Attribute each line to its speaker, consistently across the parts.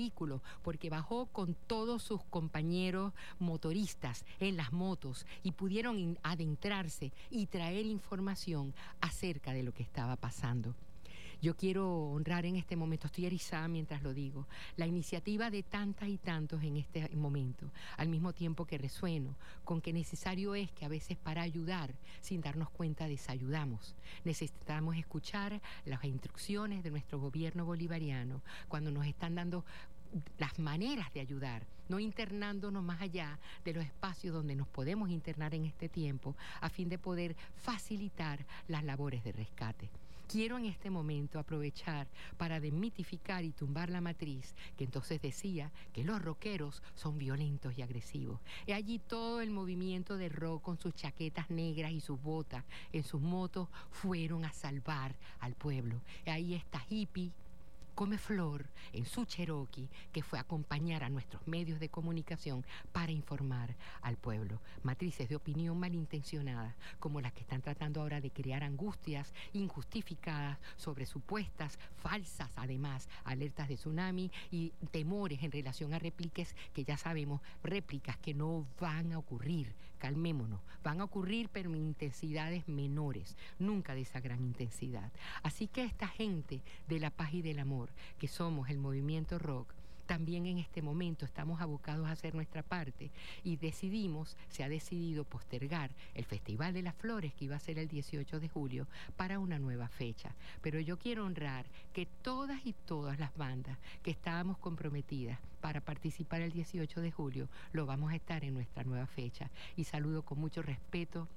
Speaker 1: vehículo, porque bajó con todos sus compañeros motoristas en las motos y pudieron adentrarse y traer información acerca de lo que estaba pasando. Yo quiero honrar en este momento, estoy erizada mientras lo digo, la iniciativa de tantas y tantos en este momento, al mismo tiempo que resueno con que necesario es que a veces para ayudar, sin darnos cuenta, desayudamos. Necesitamos escuchar las instrucciones de nuestro gobierno bolivariano cuando nos están dando las maneras de ayudar, no internándonos más allá de los espacios donde nos podemos internar en este tiempo, a fin de poder facilitar las labores de rescate. Quiero en este momento aprovechar para desmitificar y tumbar la matriz que entonces decía que los rockeros son violentos y agresivos. Y allí todo el movimiento de rock con sus chaquetas negras y sus botas en sus motos fueron a salvar al pueblo. Y ahí está hippie Come Flor en su Cherokee, que fue a acompañar a nuestros medios de comunicación para informar al pueblo. Matrices de opinión malintencionadas, como las que están tratando ahora de crear angustias injustificadas sobre supuestas, falsas además, alertas de tsunami y temores en relación a réplicas que ya sabemos, réplicas que no van a ocurrir. Calmémonos, van a ocurrir pero en intensidades menores, nunca de esa gran intensidad. Así que esta gente de la paz y del amor, que somos el movimiento rock, también en este momento estamos abocados a hacer nuestra parte y se ha decidido postergar el Festival de las Flores, que iba a ser el 18 de julio, para una nueva fecha. Pero yo quiero honrar que todas y todas las bandas que estábamos comprometidas para participar el 18 de julio, lo vamos a estar en nuestra nueva fecha. Y saludo con mucho respeto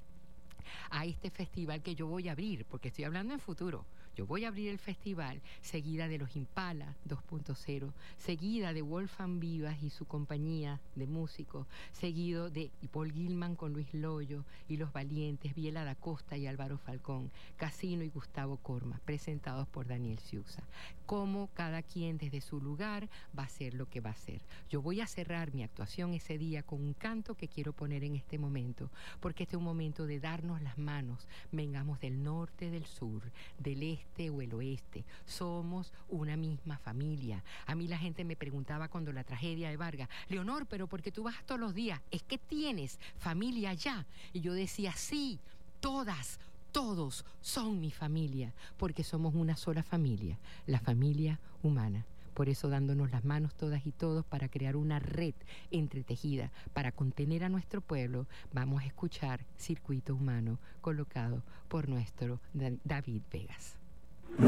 Speaker 1: a este festival que yo voy a abrir, porque estoy hablando en futuro. Yo voy a abrir el festival seguida de los Impala 2.0, seguida de Wolfgang Vivas y su compañía de músicos, seguido de Paul Gilman con Luis Loyo y Los Valientes, Biela da Costa y Álvaro Falcón, Casino y Gustavo Corma, presentados por Daniel Sciuzza. Cómo cada quien desde su lugar va a hacer lo que va a hacer. Yo voy a cerrar mi actuación ese día con un canto que quiero poner en este momento, porque este es un momento de darnos las manos, vengamos del norte, del sur, del este o el oeste, somos una misma familia. A mí la gente me preguntaba cuando la tragedia de Vargas, Leonor, pero ¿por qué tú vas todos los días? ¿Es que tienes familia allá? Y yo decía, sí, todos son mi familia, porque somos una sola familia, la familia humana. Por eso dándonos las manos todas y todos para crear una red entretejida para contener a nuestro pueblo, vamos a escuchar Circuito Humano colocado por nuestro David Vegas.